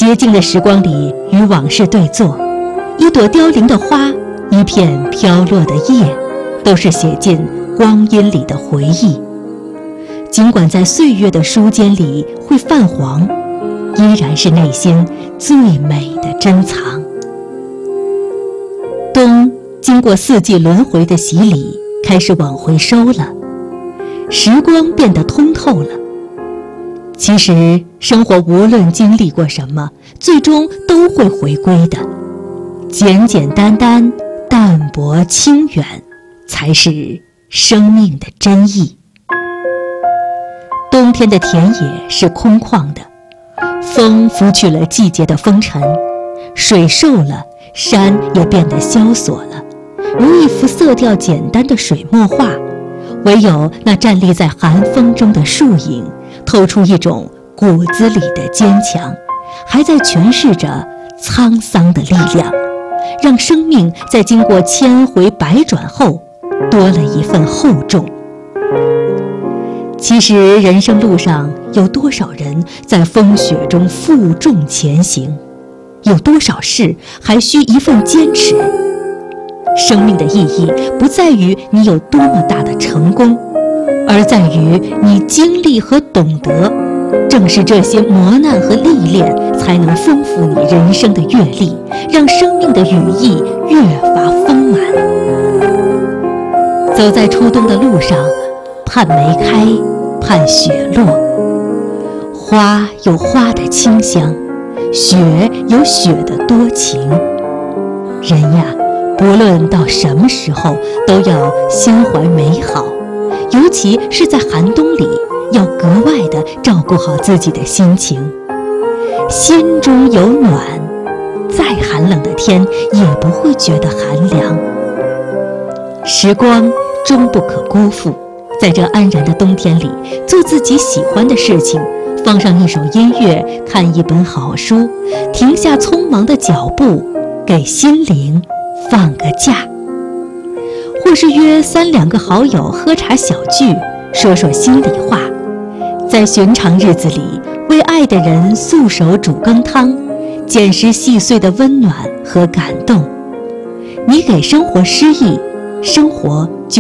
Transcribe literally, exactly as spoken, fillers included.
洁净的时光里与往事对坐，一朵凋零的花，一片飘落的叶，都是写进光阴里的回忆。尽管在岁月的书间里会泛黄，依然是内心最美的珍藏。冬经过四季轮回的洗礼，开始往回收了，时光变得通透了。其实生活无论经历过什么，最终都会回归的。简简单单，淡泊清远，才是生命的真意。冬天的田野是空旷的，风拂去了季节的风尘，水瘦了，山也变得萧索了，如一幅色调简单的水墨画。唯有那站立在寒风中的树影，透出一种骨子里的坚强，还在诠释着沧桑的力量，让生命在经过千回百转后多了一份厚重。其实人生路上有多少人在风雪中负重前行，有多少事还需一份坚持。生命的意义不在于你有多么大的成功，而在于你经历和懂得。正是这些磨难和历练，才能丰富你人生的阅历，让生命的羽翼越发丰满。走在初冬的路上，盼梅开，盼雪落。花有花的清香，雪有雪的多情。人呀，不论到什么时候，都要心怀美好，尤其是在寒冬里，要格外地照顾好自己的心情。心中有暖，再寒冷的天也不会觉得寒凉。时光终不可辜负，在这安然的冬天里，做自己喜欢的事情，放上一首音乐，看一本好书，停下匆忙的脚步，给心灵放个假。或是约三两个好友喝茶小聚，说说心里话。在寻常日子里，为爱的人素手煮羹汤，捡拾细碎的温暖和感动。你给生活诗意，生活